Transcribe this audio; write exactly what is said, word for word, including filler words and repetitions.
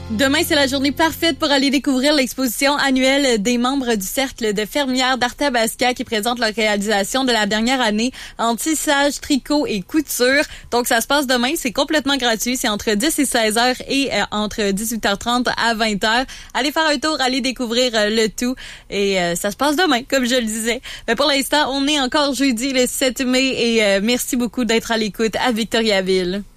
Demain, c'est la journée parfaite pour aller découvrir l'exposition annuelle des membres du Cercle de fermières d'Arthabasca qui présente leur réalisation de la dernière année en tissage, tricot et couture. Donc, ça se passe demain. C'est complètement gratuit. C'est entre dix et seize heures et euh, entre dix-huit heures trente à vingt heures. Allez faire un tour, allez découvrir euh, le tout. Et euh, ça se passe demain, comme je le disais. Mais pour l'instant, on est encore jeudi le sept mai et euh, merci beaucoup d'être à l'écoute à Victoriaville.